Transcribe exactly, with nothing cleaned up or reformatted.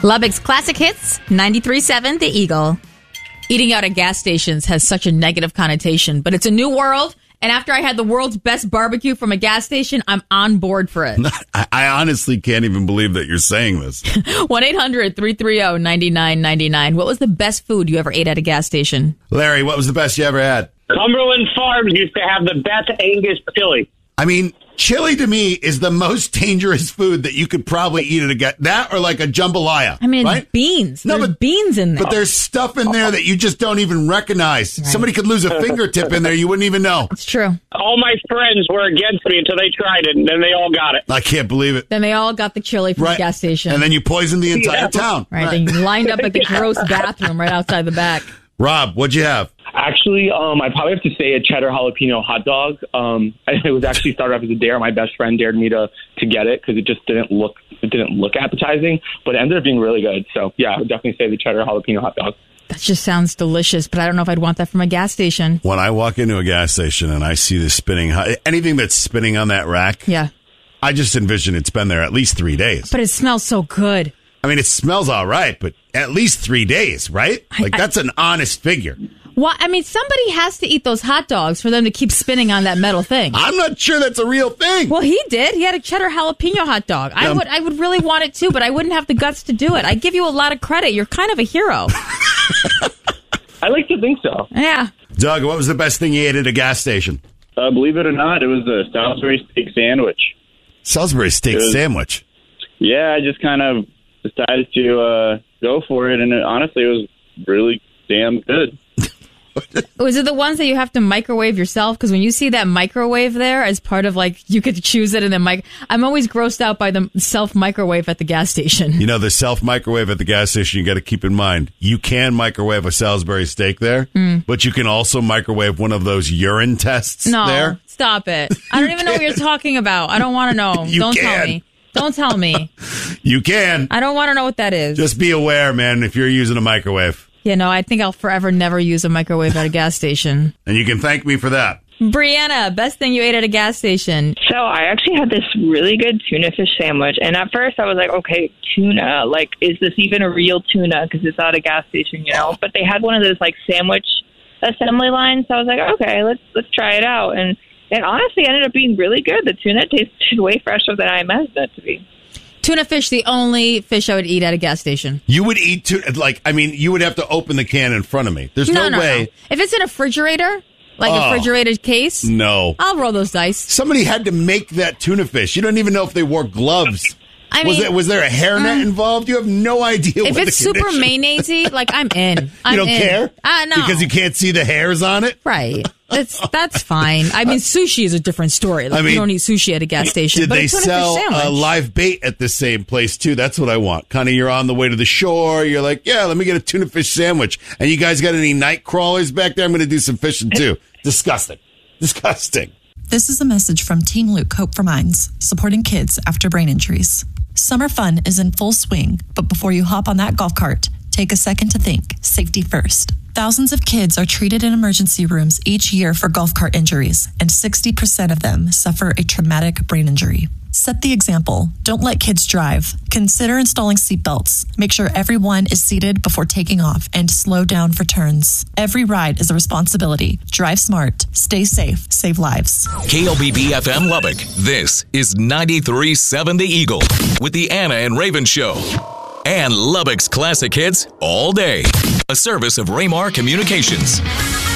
Lubbock's Classic Hits, ninety-three point seven The Eagle. Eating out at gas stations has such a negative connotation, but it's a new world. And after I had the world's best barbecue from a gas station, I'm on board for it. I, I honestly can't even believe that you're saying this. one eight hundred three three zero nine nine nine nine. What was the best food you ever ate at a gas station? Larry, what was the best you ever had? Cumberland Farms used to have the best Angus chili. I mean, chili to me is the most dangerous food that you could probably eat at a gas. That or like a jambalaya. I mean, right? it's beans. No, There's but beans in there. But there's stuff in there that you just don't even recognize. Right. Somebody could lose a fingertip in there. You wouldn't even know. It's true. All my friends were against me until they tried it, and then they all got it. I can't believe it. Then they all got the chili from Right. the gas station. And then you poisoned the entire Yeah. town. right, They lined up at the gross bathroom right outside the back. Rob, what'd you have? Actually, um, I probably have to say a cheddar jalapeno hot dog. Um, it was actually started off as a dare. My best friend dared me to, to get it because it just didn't look it didn't look appetizing, but it ended up being really good. So yeah, I would definitely say the cheddar jalapeno hot dog. That just sounds delicious, but I don't know if I'd want that from a gas station. When I walk into a gas station and I see this spinning, anything that's spinning on that rack, Yeah. I just envision it's been there at least three days. But it smells so good. I mean, it smells all right, but at least three days, right? Like, I- that's an honest figure. Well, I mean, somebody has to eat those hot dogs for them to keep spinning on that metal thing. I'm not sure that's a real thing. Well, he did. He had a cheddar jalapeno hot dog. I Um, would, I would really want it too, but I wouldn't have the guts to do it. I give you a lot of credit. You're kind of a hero. I like to think so. Yeah. Doug, what was the best thing you ate at a gas station? Uh, believe it or not, it was a Salisbury steak sandwich. Salisbury steak It was- sandwich. Yeah, I just kind of decided to uh, go for it, and it, honestly, it was really damn good. Was it the ones that you have to microwave yourself? Because when you see that microwave there as part of like, you could choose it and then mic. I'm always grossed out by the self microwave at the gas station. You know, the self microwave at the gas station, you got to keep in mind, you can microwave a Salisbury steak there, Mm. but you can also microwave one of those urine tests No, there. stop it. I don't even know what you're talking about. I don't want to know. You don't tell can. me. Don't tell me. You can. I don't want to know what that is. Just be aware, man, if you're using a microwave. Yeah, no, I think I'll forever never use a microwave at a gas station. And you can thank me for that. Brianna, best thing you ate at a gas station? So I actually had this really good tuna fish sandwich. And at first I was like, okay, tuna, like, is this even a real tuna? Because it's at a gas station, you know? But they had one of those, like, sandwich assembly lines. So I was like, okay, let's let's try it out. And it honestly ended up being really good. The tuna tasted way fresher than I imagined it to be. Tuna fish, the only fish I would eat at a gas station. You would eat tuna, like, I mean, you would have to open the can in front of me. There's no, No, no, way. no. If it's in a refrigerator, like Oh. a refrigerated case, No. I'll roll those dice. Somebody had to make that tuna fish. You don't even know if they wore gloves. I was, mean, there, was there a hairnet uh, involved? You have no idea if what it's the super condition- mayonnaise-y, like, I'm in. I'm You don't in. care? Uh, no. Because you can't see the hairs on it? Right. That's that's fine. I mean, sushi is a different story. Like, I mean, you don't eat sushi at a gas station. Did but they a tuna sell fish sandwich. uh, live bait at the same place, too? That's what I want. Kind of you're on the way to the shore. You're like, yeah, let me get a tuna fish sandwich. And you guys got any night crawlers back there? I'm going to do some fishing, too. Disgusting. Disgusting. This is a message from Team Luke Hope for Minds, supporting kids after brain injuries. Summer fun is in full swing, but before you hop on that golf cart, take a second to think. Safety first. Thousands of kids are treated in emergency rooms each year for golf cart injuries, and sixty percent of them suffer a traumatic brain injury. Set the example. Don't let kids drive. Consider installing seatbelts. Make sure everyone is seated before taking off, and slow down for turns. Every ride is a responsibility. Drive smart. Stay safe. Save lives. K L B B F M Lubbock. This is ninety-three point seven The Eagle with the Anna and Raven Show. And Lubbock's Classic Hits all day. A service of Raymar Communications.